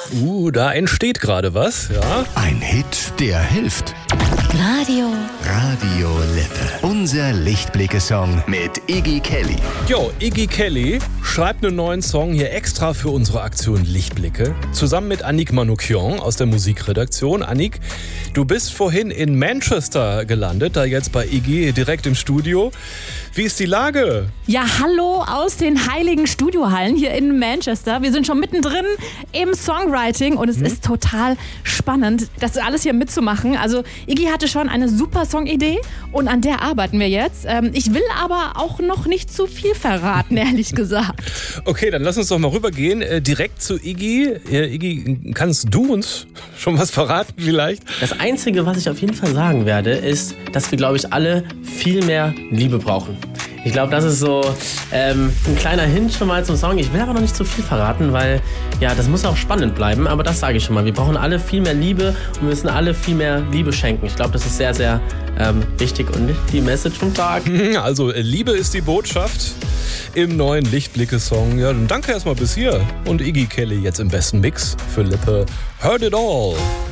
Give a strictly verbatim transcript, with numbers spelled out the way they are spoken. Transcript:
Uh, da entsteht gerade was, ja. Ein Hit, der hilft. Radio. Radio Lippe. Unser Lichtblicke-Song mit Iggy Kelly. Jo, Iggy Kelly schreibt einen neuen Song hier extra für unsere Aktion Lichtblicke. Zusammen mit Annick Manoukian aus der Musikredaktion. Annick, du bist vorhin in Manchester gelandet, da jetzt bei Iggy direkt im Studio. Wie ist die Lage? Ja, hallo aus den heiligen Studiohallen hier in Manchester. Wir sind schon mittendrin im Songwriting und es hm. ist total spannend, das alles hier mitzumachen. Also Iggy hatte schon eine super Songidee und an der arbeiten wir jetzt. Ich will aber auch noch nicht zu viel verraten, ehrlich gesagt. Okay, dann lass uns doch mal rübergehen, äh, direkt zu Iggy. Äh, Iggy, kannst du uns schon was verraten vielleicht? Das Einzige, was ich auf jeden Fall sagen werde, ist, dass wir, glaube ich, alle viel mehr Liebe brauchen. Ich glaube, das ist so ähm, ein kleiner Hint schon mal zum Song. Ich will aber noch nicht zu viel verraten, weil ja, das muss auch spannend bleiben. Aber das sage ich schon mal. Wir brauchen alle viel mehr Liebe und wir müssen alle viel mehr Liebe schenken. Ich glaube, das ist sehr, sehr ähm, wichtig und die Message vom Tag. Also Liebe ist die Botschaft im neuen Lichtblicke-Song. Ja, dann danke erstmal bis hier. Und Iggy Kelly jetzt im besten Mix für Lippe. Heard it all.